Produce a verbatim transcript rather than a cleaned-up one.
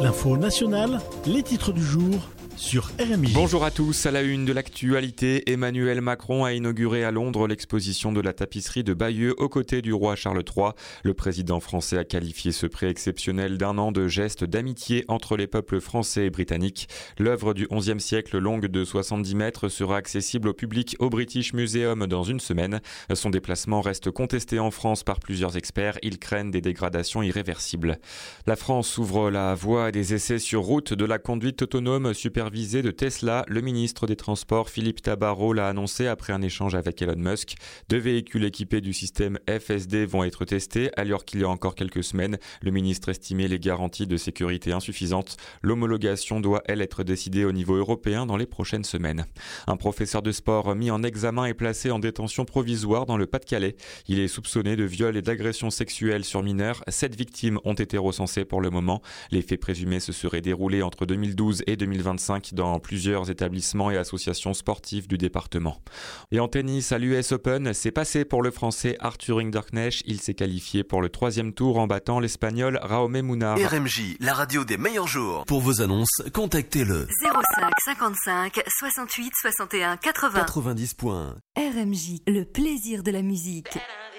L'info nationale, les titres du jour sur R M J. Bonjour à tous, à la une de l'actualité, Emmanuel Macron a inauguré à Londres l'exposition de la tapisserie de Bayeux aux côtés du roi Charles trois. Le président français a qualifié ce prêt exceptionnel d'un an de geste d'amitié entre les peuples français et britanniques. L'œuvre du onzième siècle, longue de soixante-dix mètres, sera accessible au public au British Museum dans une semaine. Son déplacement reste contesté en France par plusieurs experts. Ils craignent des dégradations irréversibles. La France ouvre la voie à des essais sur route de la conduite autonome supervisée de Tesla. Le ministre des Transports, Philippe Tabarot, l'a annoncé après un échange avec Elon Musk. Deux véhicules équipés du système F S D vont être testés, alors qu'il y a encore quelques semaines, le ministre estimait les garanties de sécurité insuffisantes. L'homologation doit, elle, être décidée au niveau européen dans les prochaines semaines. Un professeur de sport mis en examen est placé en détention provisoire dans le Pas-de-Calais. Il est soupçonné de viol et d'agression sexuelle sur mineurs. Sept victimes ont été recensées pour le moment. Les faits présumés se seraient déroulés entre deux mille douze et deux mille vingt-cinq dans plusieurs établissements et associations sportives du département. Et en tennis, à l'U S Open, c'est passé pour le Français Arthur Hinderknecht. Il s'est qualifié pour le troisième tour en battant l'Espagnol Jaume Munar. R M J, la radio des meilleurs jours. Pour vos annonces, contactez-le zéro cinq cinquante-cinq soixante-huit soixante et un quatre-vingts quatre-vingt-dix points. R M J, le plaisir de la musique.